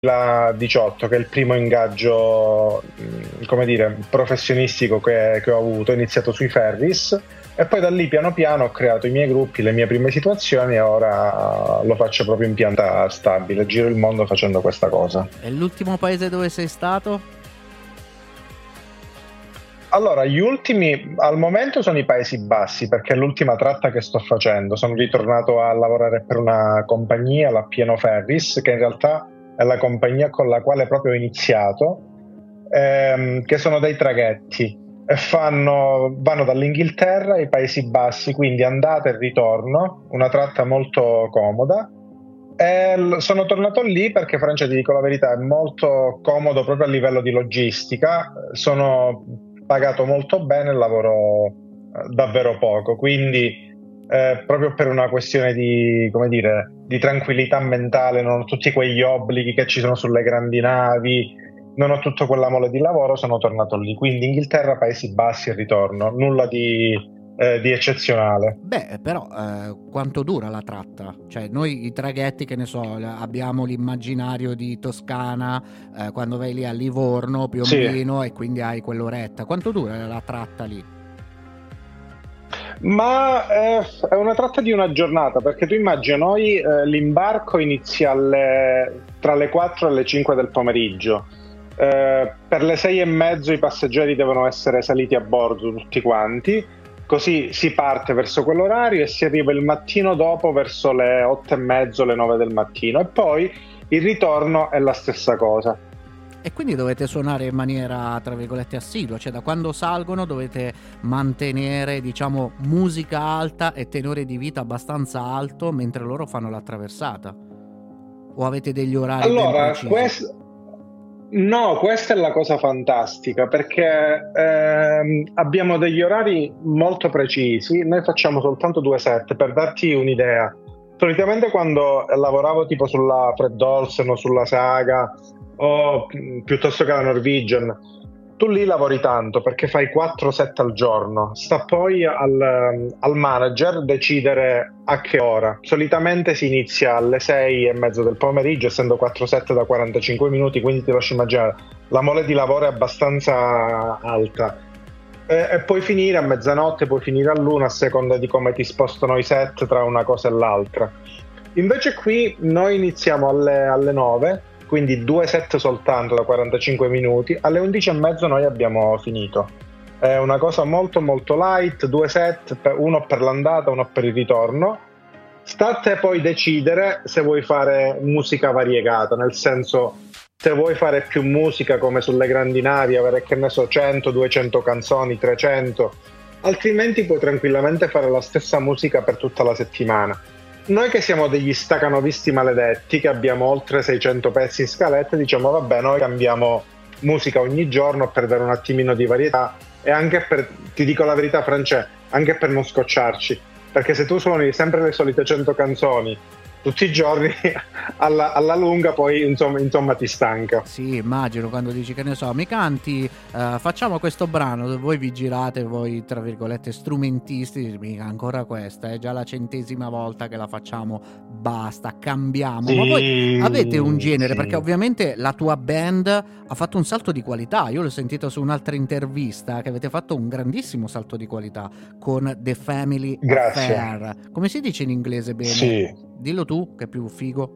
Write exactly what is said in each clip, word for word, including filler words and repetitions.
duemiladiciotto, che è il primo ingaggio, mh, come dire, professionistico che, che ho avuto. Ho iniziato sui ferries e poi da lì piano piano ho creato i miei gruppi, le mie prime situazioni, e ora lo faccio proprio in pianta stabile, giro il mondo facendo questa cosa. E l'ultimo paese dove sei stato? Allora, gli ultimi al momento sono i Paesi Bassi, perché è l'ultima tratta che sto facendo. Sono ritornato a lavorare per una compagnia, la Pieno Ferris, che in realtà è la compagnia con la quale proprio ho iniziato, ehm, che sono dei traghetti e fanno, vanno dall'Inghilterra ai Paesi Bassi, quindi andata e ritorno, una tratta molto comoda. E l- sono tornato lì perché, Francia, ti dico la verità, è molto comodo proprio a livello di logistica. Sono pagato molto bene e lavoro eh, davvero poco, quindi eh, proprio per una questione di, come dire, di tranquillità mentale, non ho tutti quegli obblighi che ci sono sulle grandi navi, non ho tutto quella mole di lavoro, sono tornato lì. Quindi Inghilterra, Paesi Bassi e ritorno, nulla di, eh, di eccezionale. Beh, però eh, quanto dura la tratta? Cioè, noi i traghetti, che ne so, abbiamo l'immaginario di Toscana, eh, quando vai lì a Livorno, Sì. Piombino, e quindi hai quell'oretta. Quanto dura la tratta lì? Ma eh, è una tratta di una giornata, perché tu immagini, noi eh, l'imbarco inizia alle- tra le quattro e le cinque del pomeriggio. Eh, per le sei e mezzo i passeggeri devono essere saliti a bordo tutti quanti, così si parte verso quell'orario e si arriva il mattino dopo verso le otto e mezzo, le nove del mattino, e poi il ritorno è la stessa cosa. E quindi dovete suonare in maniera, tra virgolette, assidua, cioè da quando salgono dovete mantenere, diciamo, musica alta e tenore di vita abbastanza alto mentre loro fanno la traversata. O avete degli orari ben Allora, precisi? quest- no, questa è la cosa fantastica, perché ehm, abbiamo degli orari molto precisi. Noi facciamo soltanto due set, per darti un'idea. Solitamente quando lavoravo tipo sulla Fred Olsen o sulla Saga, o mh, piuttosto che la Norwegian, tu lì lavori tanto perché fai quattro set al giorno. Sta poi al, al manager decidere a che ora. Solitamente si inizia alle sei e mezzo del pomeriggio, essendo quattro set da quarantacinque minuti, quindi ti lascio immaginare, la mole di lavoro è abbastanza alta. E, e puoi finire a mezzanotte, puoi finire all'una, a seconda di come ti spostano i set tra una cosa e l'altra. Invece qui noi iniziamo alle, alle nove, quindi due set soltanto da quarantacinque minuti. Alle undici e mezzo noi abbiamo finito. È una cosa molto molto light, due set, per- uno per l'andata, uno per il ritorno. Sta a te poi decidere se vuoi fare musica variegata, nel senso, se vuoi fare più musica come sulle grandi navi, avere, che ne so, cento, duecento canzoni, trecento, altrimenti puoi tranquillamente fare la stessa musica per tutta la settimana. Noi che siamo degli stacanovisti maledetti, che abbiamo oltre seicento pezzi in scaletta, diciamo vabbè, noi cambiamo musica ogni giorno per dare un attimino di varietà, e anche per, ti dico la verità, France, anche per non scocciarci, perché se tu suoni sempre le solite cento canzoni tutti i giorni, alla, alla lunga poi insomma, insomma ti stanca. Sì, immagino, quando dici, che ne so, mi canti, eh, facciamo questo brano, voi vi girate, voi tra virgolette strumentisti, dici, mica ancora questa, è già la centesima volta che la facciamo, basta, cambiamo. Ma voi avete un Sì, genere, perché sì. ovviamente la tua band ha fatto un salto di qualità, io l'ho sentito su un'altra intervista, che avete fatto un grandissimo salto di qualità con The Family Grazie. Affair. Come si dice in inglese bene? Sì. Dillo tu, che è più figo.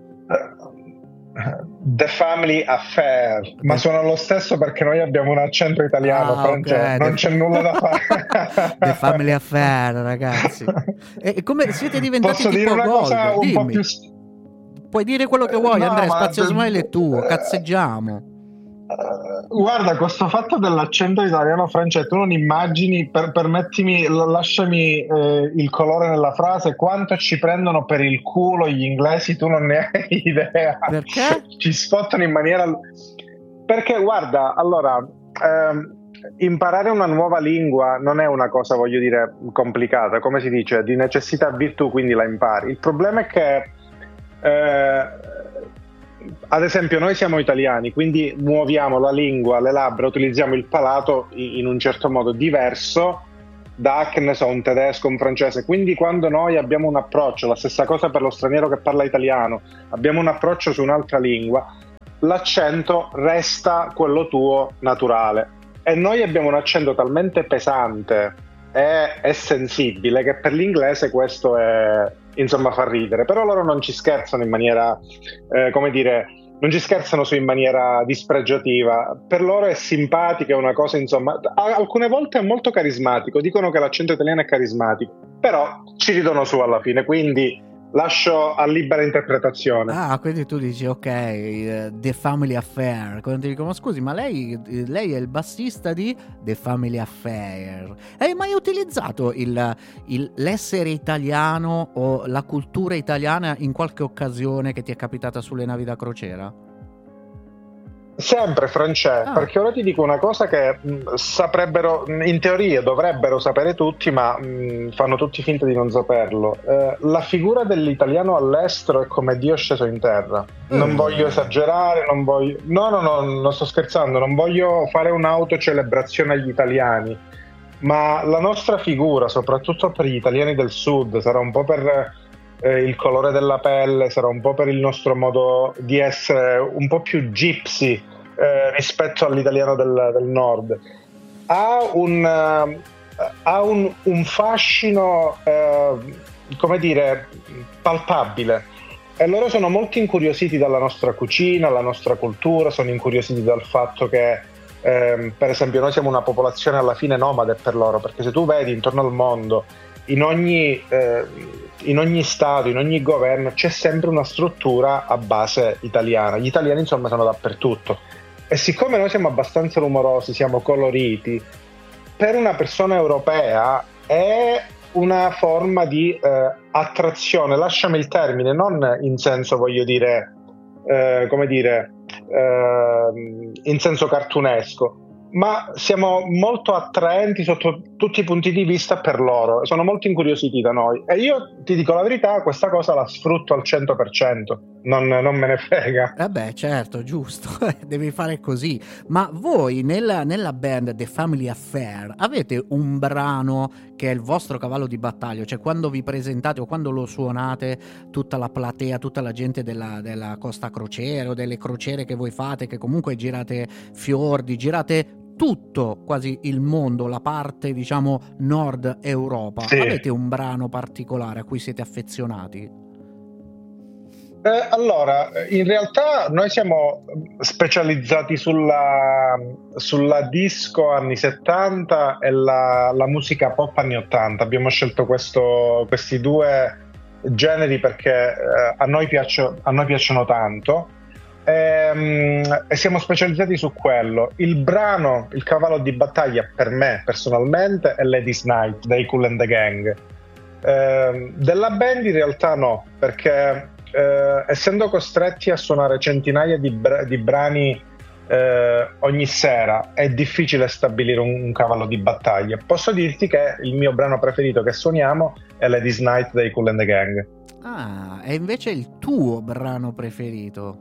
The Family Affair, ma The sono lo stesso perché noi abbiamo un accento italiano, Ah, ok. Francia, non The, c'è nulla da The Family fare. Affair, ragazzi. E e come siete diventati Posso dire tipo una cosa Gold? un po' più... Dimmi. Puoi dire quello che Eh, vuoi, no, Andrea. ma... Spazio de- Smile è tuo. eh, Cazzeggiamo. eh, guarda, questo fatto dell'accento italiano, Francia, tu non immagini, per- permettimi, l- lasciami eh, il colore nella frase, quanto ci prendono per il culo gli inglesi, tu non ne hai idea. Perché? Ci spottano in maniera... Perché, guarda, allora... ehm, imparare una nuova lingua non è una cosa, voglio dire, complicata, come si dice, di necessità virtù, quindi la impari. Il problema è che, eh, ad esempio, noi siamo italiani, quindi muoviamo la lingua, le labbra, utilizziamo il palato in un certo modo diverso da, che ne so, un tedesco, un francese. Quindi quando noi abbiamo un approccio, la stessa cosa per lo straniero che parla italiano, abbiamo un approccio su un'altra lingua, l'accento resta quello tuo naturale. E noi abbiamo un accento talmente pesante e, e sensibile che per l'inglese questo è, insomma, fa ridere. Però loro non ci scherzano in maniera, eh, come dire, non ci scherzano su in maniera dispregiativa. Per loro è simpatica, è una cosa, insomma, alcune volte è molto carismatico. Dicono che l'accento italiano è carismatico, però ci ridono su alla fine, quindi lascio a libera interpretazione. Ah, quindi tu dici ok, uh, The Family Affair. Quando ti dico, ma scusi, ma lei, lei è il bassista di The Family Affair. Hai mai utilizzato il, il, l'essere italiano o la cultura italiana in qualche occasione che ti è capitata sulle navi da crociera? Sempre, Francesco, ah. perché ora ti dico una cosa che mh, saprebbero, in teoria dovrebbero sapere tutti, ma mh, fanno tutti finta di non saperlo. Eh, la figura dell'italiano all'estero è come Dio sceso in terra. Non mm. voglio esagerare, non voglio... No, no, no, non sto scherzando, non voglio fare un'autocelebrazione agli italiani, ma la nostra figura, soprattutto per gli italiani del sud, sarà un po' per... Eh, il colore della pelle, sarà un po' per il nostro modo di essere un po' più gypsy eh, rispetto all'italiano del, del nord. Ha un, uh, ha un, un fascino, uh, come dire, palpabile. E loro sono molto incuriositi dalla nostra cucina, dalla nostra cultura, sono incuriositi dal fatto che, eh, per esempio, noi siamo una popolazione alla fine nomade per loro, perché se tu vedi intorno al mondo, in ogni, eh, in ogni stato, in ogni governo c'è sempre una struttura a base italiana. Gli italiani, insomma, sono dappertutto. E siccome noi siamo abbastanza rumorosi, siamo coloriti, per una persona europea è una forma di eh, attrazione, lasciami il termine, non in senso, voglio dire, eh, come dire, eh, in senso cartunesco, ma siamo molto attraenti sotto tutti i punti di vista per loro, sono molto incuriositi da noi e io ti dico la verità, questa cosa la sfrutto al cento per cento, non, non me ne frega. Eh beh, certo, giusto, devi fare così. Ma voi nella, nella band The Family Affair avete un brano che è il vostro cavallo di battaglia, cioè quando vi presentate o quando lo suonate tutta la platea, tutta la gente della, della Costa Crociere o delle crociere che voi fate, che comunque girate fiordi, girate tutto quasi il mondo, la parte diciamo nord Europa, sì. Avete un brano particolare a cui siete affezionati? Eh, allora, in realtà noi siamo specializzati sulla, sulla disco anni settanta e la, la musica pop anni ottanta. Abbiamo scelto questo, questi due generi perché eh, a, noi piaccio, a noi piacciono tanto. E, e siamo specializzati su quello. Il brano, il cavallo di battaglia per me personalmente è Ladies Night dei Kool and the Gang. Eh, della band in realtà no, perché eh, essendo costretti a suonare centinaia di, br- di brani eh, ogni sera è difficile stabilire un, un cavallo di battaglia. Posso dirti che il mio brano preferito che suoniamo è Ladies Night dei Kool and the Gang. Ah, e invece il tuo brano preferito?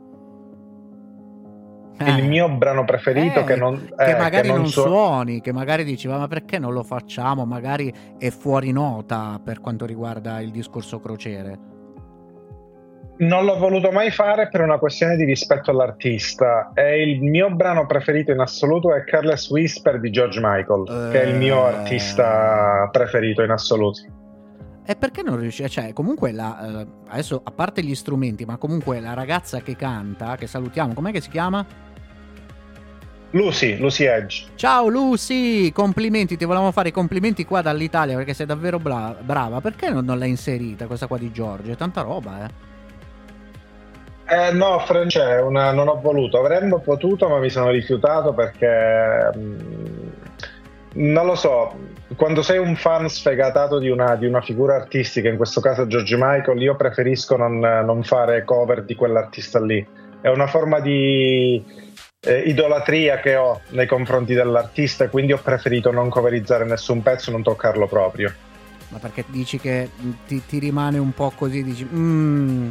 Il mio brano preferito eh, che non che eh, magari che non, non so... suoni, che magari dici ma perché non lo facciamo, magari è fuori nota per quanto riguarda il discorso crociere. Non l'ho voluto mai fare per una questione di rispetto all'artista, e il mio brano preferito in assoluto è Careless Whisper di George Michael, eh... che è il mio artista preferito in assoluto. E perché non riesci? Cioè, comunque la, eh, adesso a parte gli strumenti, ma comunque la ragazza che canta, che salutiamo, com'è che si chiama? Lucy, Lucy Edge. Ciao Lucy, complimenti, ti volevamo fare i complimenti qua dall'Italia perché sei davvero bla- brava. Perché non, non l'hai inserita questa qua di Giorgio? È tanta roba, eh. Eh no, Francesco, una, non ho voluto. Avremmo potuto, ma mi sono rifiutato perché mh, non lo so. Quando sei un fan sfegatato di una, di una figura artistica, in questo caso George Michael, io preferisco non, non fare cover di quell'artista lì. È una forma di Eh, idolatria che ho nei confronti dell'artista, e quindi ho preferito non coverizzare nessun pezzo, non toccarlo proprio. Ma perché dici che ti, ti rimane un po' così, dici mm.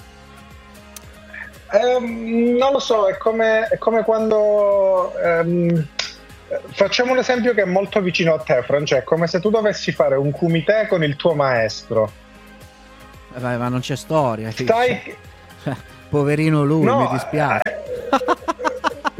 eh, non lo so, è come, è come quando ehm, facciamo un esempio che è molto vicino a te, Francesco, è come se tu dovessi fare un kumite con il tuo maestro. Eh, ma non c'è storia. Stai... Poverino lui, no, mi dispiace. Eh,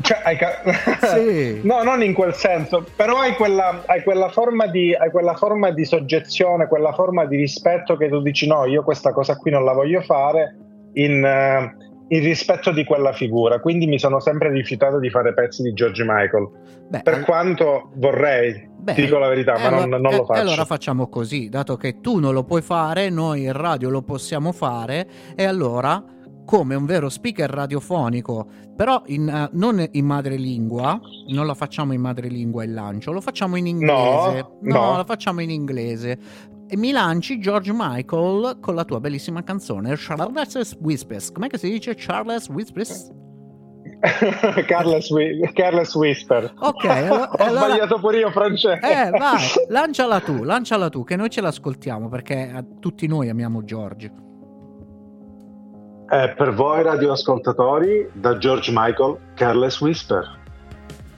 Cioè, hai ca- Sì. No, non in quel senso, però hai quella, hai quella forma di hai quella forma di soggezione, quella forma di rispetto che tu dici no, io questa cosa qui non la voglio fare in, eh, in rispetto di quella figura. Quindi mi sono sempre rifiutato di fare pezzi di George Michael. Beh, per al- quanto vorrei, Beh, ti dico la verità, e ma non, allora, non e- lo e allora faccio. facciamo così, dato che tu non lo puoi fare, noi in radio lo possiamo fare, e allora, come un vero speaker radiofonico, però in, eh, non in madrelingua, non la facciamo in madrelingua il lancio, lo facciamo in inglese. No, No, no. la facciamo in inglese. E mi lanci George Michael con la tua bellissima canzone Charles Whispers. Com'è che si dice Charles Whispers? Careless, Whi- Careless Whisper. Ok, allo- Ho allora- sbagliato pure io francese. Eh, vai, lanciala tu, lanciala tu, che noi ce l'ascoltiamo, perché eh, tutti noi amiamo George. Eh, per voi radioascoltatori, da George Michael, Careless Whisper.